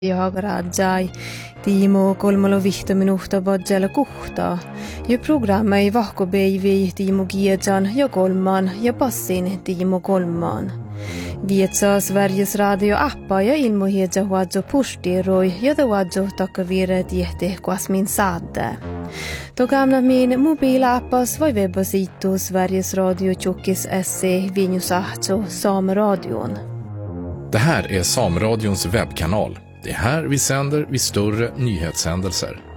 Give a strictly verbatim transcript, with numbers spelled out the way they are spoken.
Jagarajai, Tiimo kolmalo vihto minuutta bodjalla kuhtaa. Ja programma ei vahko beivi Tiimo Giedjan ja kolmaan ja passin Tiimo kolmaan. Vietsaa Sveriges Radio appa ja ilmo hiedja huadjo pustiroi ja da huadjo takavire tiehte kuasmin saadde. To gamla min mobilappas voi webbasitu Sveriges Radio tjockis se vinjusahto Sameradion. Det här är Sameradions webbkanal. Det är här vi sänder vid större nyhetshändelser.